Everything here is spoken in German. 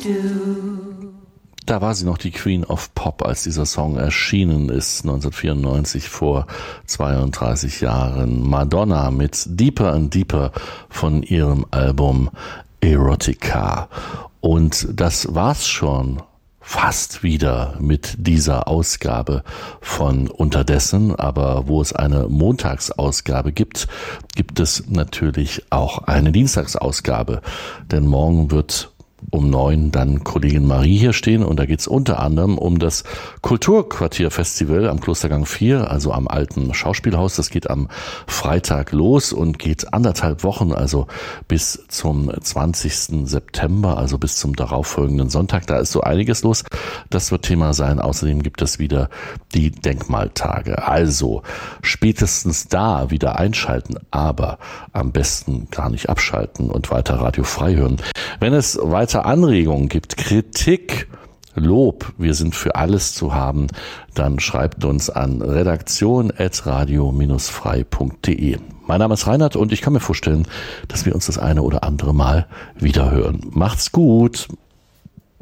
Da war sie noch die Queen of Pop, als dieser Song erschienen ist, 1994, vor 32 Jahren. Madonna mit Deeper and Deeper von ihrem Album Erotica. Und das war's schon fast wieder mit dieser Ausgabe von Unterdessen. Aber wo es eine Montagsausgabe gibt, gibt es natürlich auch eine Dienstagsausgabe. Denn morgen wird um 9 dann Kollegin Marie hier stehen und da geht's unter anderem um das Kulturquartier-Festival am Klostergang 4, also am alten Schauspielhaus. Das geht am Freitag los und geht 1,5 Wochen, also bis zum 20. September, also bis zum darauffolgenden Sonntag. Da ist so einiges los. Das wird Thema sein. Außerdem gibt es wieder die Denkmaltage. Also spätestens da wieder einschalten, aber am besten gar nicht abschalten und weiter Radio frei hören. Wenn es weiter Anregungen gibt, Kritik, Lob, wir sind für alles zu haben, dann schreibt uns an redaktion@radio-frei.de. Mein Name ist Reinhard und ich kann mir vorstellen, dass wir uns das eine oder andere Mal wiederhören. Macht's gut!